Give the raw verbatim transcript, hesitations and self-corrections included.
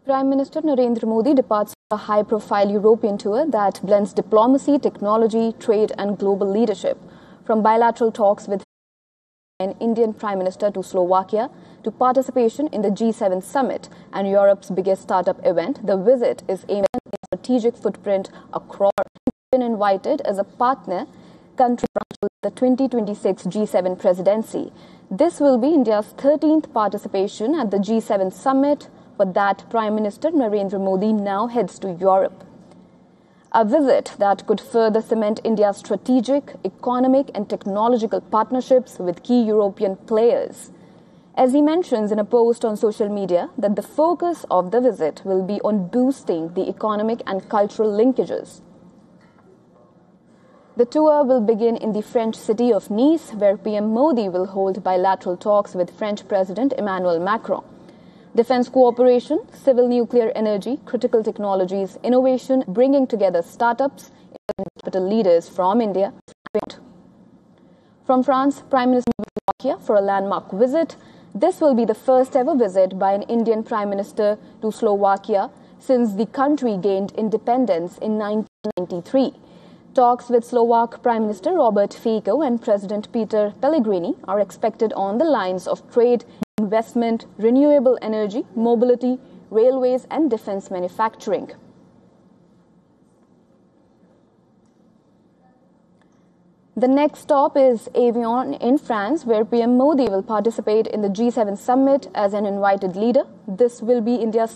Prime Minister Narendra Modi departs for a high-profile European tour that blends diplomacy, technology, trade and global leadership. From bilateral talks with an Indian Prime Minister to Slovakia to participation in the G seven summit and Europe's biggest startup event, the visit is aimed at a strategic footprint across. Been invited as a partner country to the twenty twenty-six G seven presidency. This will be India's thirteenth participation at the G seven summit. For that, Prime Minister Narendra Modi now heads to Europe. A visit that could further cement India's strategic, economic and technological partnerships with key European players. As he mentions in a post on social media that the focus of the visit will be on boosting the economic and cultural linkages. The tour will begin in the French city of Nice, where P M Modi will hold bilateral talks with French President Emmanuel Macron. Defense cooperation, civil nuclear energy, critical technologies, innovation, bringing together startups and capital leaders from India. From France, Prime Minister Slovakia for a landmark visit. This will be the first ever visit by an Indian Prime Minister to Slovakia since the country gained independence in nineteen ninety-three. Talks with Slovak Prime Minister Robert Fico and President Peter Pellegrini are expected on the lines of trade, investment, renewable energy, mobility, railways and defense manufacturing. The next stop is Avignon in France, where P M Modi will participate in the G seven summit as an invited leader. This will be India's